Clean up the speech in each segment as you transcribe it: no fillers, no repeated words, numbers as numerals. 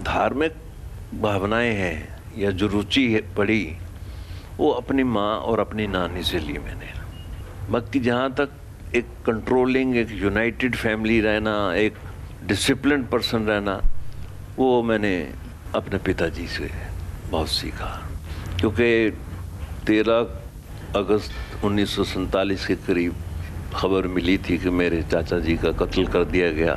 धार्मिक भावनाएं हैं या जो रुचि है पड़ी, वो अपनी माँ और अपनी नानी से ली मैंने। बाकी जहाँ तक एक कंट्रोलिंग, एक यूनाइटेड फैमिली रहना, एक डिसिप्लिन पर्सन रहना, वो मैंने अपने पिताजी से बहुत सीखा। क्योंकि 13 अगस्त 1947 के करीब खबर मिली थी कि मेरे चाचा जी का कत्ल कर दिया गया।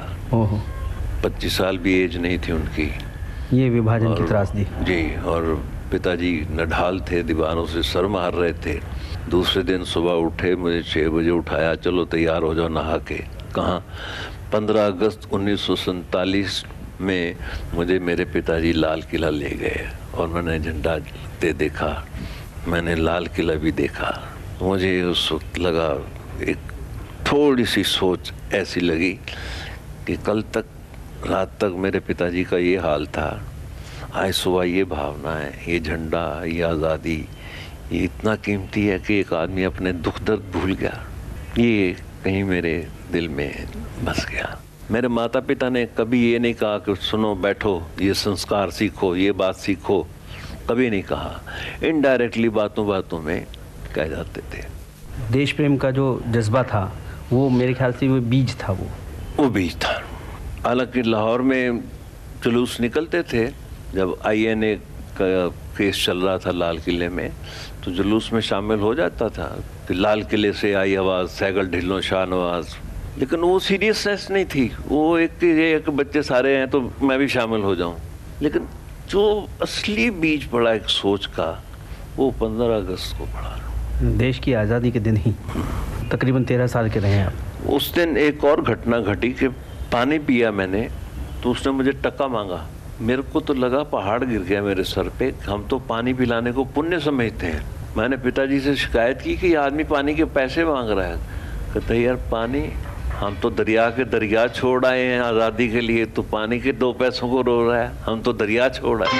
25 साल भी एज नहीं थी उनकी। ये विभाजन की त्रासदी जी। और पिताजी नढाल थे, दीवारों से सर मार रहे थे। दूसरे दिन सुबह उठे, मुझे 6 बजे उठाया, चलो तैयार हो जाओ नहा के। कहाँ? 15 अगस्त 1947 में मुझे मेरे पिताजी लाल किला ले गए और मैंने झंडा ते देखा, मैंने लाल किला भी देखा। मुझे उस वक्त लगा, एक थोड़ी सी सोच ऐसी लगी कि कल तक, रात तक मेरे पिताजी का ये हाल था, आज सुबह ये भावना है, ये झंडा, ये आज़ादी, ये इतना कीमती है कि एक आदमी अपने दुख दर्द भूल गया। ये कहीं मेरे दिल में बस गया। मेरे माता पिता ने कभी ये नहीं कहा कि सुनो बैठो, ये संस्कार सीखो, ये बात सीखो, कभी नहीं कहा। इनडायरेक्टली बातों बातों में कह जाते थे। देश प्रेम का जो जज्बा था, वो मेरे ख्याल से वो बीज था। वो बीज था। हालांकि लाहौर में जुलूस निकलते थे, जब INA का केस चल रहा था लाल किले में, तो जुलूस में शामिल हो जाता था कि लाल किले से आई आवाज़, सैगल ढिल्लो शाहनवाज। लेकिन वो सीरियसनेस नहीं थी, वो एक बच्चे सारे हैं तो मैं भी शामिल हो जाऊं। लेकिन जो असली बीज पड़ा एक सोच का, वो 15 अगस्त को पड़ा। देश की आज़ादी के दिन ही तकरीबन 13 साल के रहे आप। उस दिन एक और घटना घटी कि पानी पिया मैंने, तो उसने मुझे टका मांगा। मेरे को तो लगा पहाड़ गिर गया मेरे सर पे। हम तो पानी पिलाने को पुण्य समझते हैं। मैंने पिताजी से शिकायत की कि आदमी पानी के पैसे मांग रहा है। कहते यार, पानी, हम तो दरिया के दरिया छोड़ आए हैं आज़ादी के लिए, तो पानी के 2 पैसों को रो रहा है, हम तो दरिया छोड़ आए।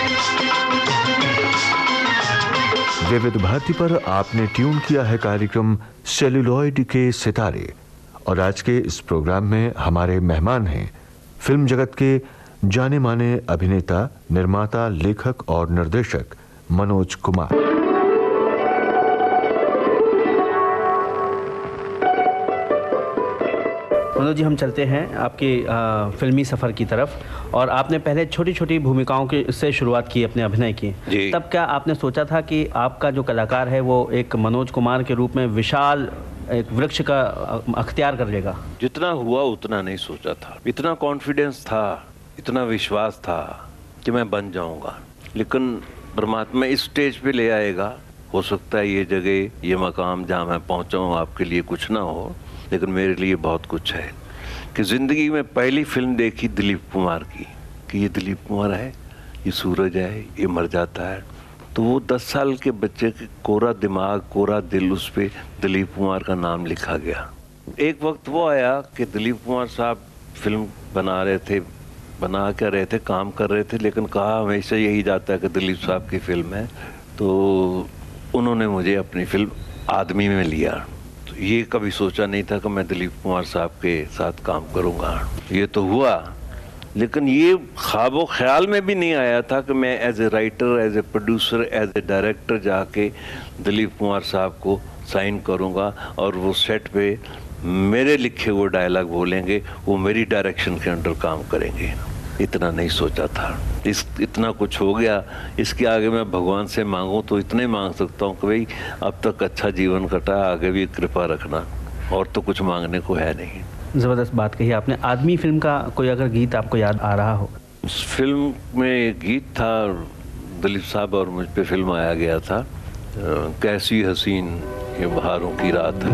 विविध भारती पर आपने ट्यून किया है कार्यक्रम सेलुलॉइड के सितारे, और आज के इस प्रोग्राम में हमारे मेहमान हैं फिल्म जगत के जाने माने अभिनेता, निर्माता, लेखक और निर्देशक मनोज कुमार। मनोज जी, हम चलते हैं आपके फिल्मी सफ़र की तरफ। और आपने पहले छोटी छोटी भूमिकाओं के से शुरुआत की अपने अभिनय की। तब क्या आपने सोचा था कि आपका जो कलाकार है वो एक मनोज कुमार के रूप में विशाल एक वृक्ष का अख्तियार कर लेगा? जितना हुआ उतना नहीं सोचा था। इतना कॉन्फिडेंस था, इतना विश्वास था कि मैं बन जाऊंगा। लेकिन परमात्मा इस स्टेज पे ले आएगा। हो सकता है ये जगह, ये मकाम जहाँ मैं पहुँचा हूँ आपके लिए कुछ ना हो, लेकिन मेरे लिए बहुत कुछ है। कि ज़िंदगी में पहली फिल्म देखी दिलीप कुमार की, कि ये दिलीप कुमार है, ये सूरज है, ये मर जाता है। तो वो 10 साल के बच्चे के कोरा दिमाग, कोरा दिल, उस पर दिलीप कुमार का नाम लिखा गया। एक वक्त वो आया कि दिलीप कुमार साहब फिल्म बना रहे थे, काम कर रहे थे, लेकिन कहा हमेशा यही जाता है कि दिलीप साहब की फिल्म है। तो उन्होंने मुझे अपनी फिल्म आदमी में लिया। तो ये कभी सोचा नहीं था कि मैं दिलीप कुमार साहब के साथ काम करूँगा। ये तो हुआ, लेकिन ये ख्वाबो ख्याल में भी नहीं आया था कि मैं as a writer, as a producer, as a director जाके दिलीप कुमार साहब को साइन करूँगा और वो सेट पे मेरे लिखे हुए डायलॉग बोलेंगे, वो मेरी डायरेक्शन के अंडर काम करेंगे। इतना नहीं सोचा था। इतना कुछ हो गया। इसके आगे मैं भगवान से मांगूं तो इतने मांग सकता हूँ कि भाई अब तक अच्छा जीवन कटा, आगे भी कृपा रखना, और तो कुछ मांगने को है नहीं। ज़बरदस्त बात कही आपने। आदमी फिल्म का कोई अगर गीत आपको याद आ रहा हो? उस फिल्म में एक गीत था, दिलीप साहब और मुझ पे फिल्म आया गया था, कैसी हसीन ये बहारों की रात है।